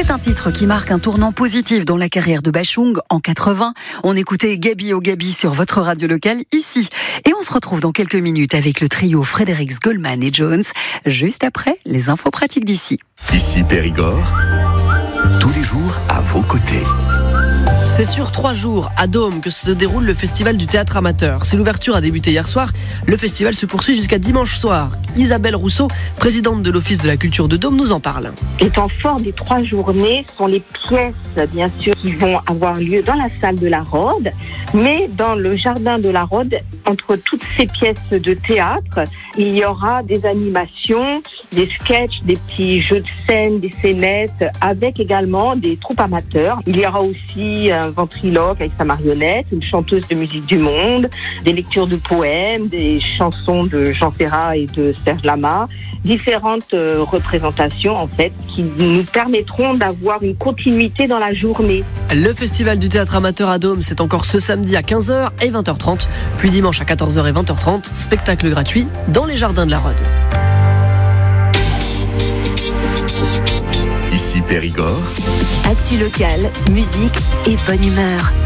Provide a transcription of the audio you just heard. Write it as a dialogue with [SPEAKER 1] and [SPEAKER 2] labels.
[SPEAKER 1] C'est un titre qui marque un tournant positif dans la carrière de Bachung en 80. On écoutait Gabi au Gabi sur votre radio locale ici. Et on se retrouve dans quelques minutes avec le trio Fredericks, Goldman et Jones, juste après les infos pratiques d'ici.
[SPEAKER 2] Ici Périgord, tous les jours à vos côtés.
[SPEAKER 3] C'est sur 3 jours à Dôme que se déroule le festival du théâtre amateur. Si l'ouverture a débuté hier soir, le festival se poursuit jusqu'à dimanche soir. Isabelle Rousseau, présidente de l'Office de la culture de Dôme, nous en parle.
[SPEAKER 4] Les temps forts des 3 journées sont les pièces, bien sûr, qui vont avoir lieu dans la salle de la Rode, mais dans le jardin de la Rode, entre toutes ces pièces de théâtre, il y aura des animations, des sketchs, des petits jeux de scène, des scénettes, avec également des troupes amateurs. Il y aura aussi un ventriloque avec sa marionnette, une chanteuse de musique du monde, des lectures de poèmes, des chansons de Jean Ferrat et de Serge Lama, différentes représentations en fait qui nous permettront d'avoir une continuité dans la journée.
[SPEAKER 3] Le festival du théâtre amateur à Dôme, c'est encore ce samedi à 15h et 20h30, puis dimanche à 14h et 20h30, spectacle gratuit dans les jardins de la Rode.
[SPEAKER 2] Ici Périgord,
[SPEAKER 5] actu locale, musique et bonne humeur.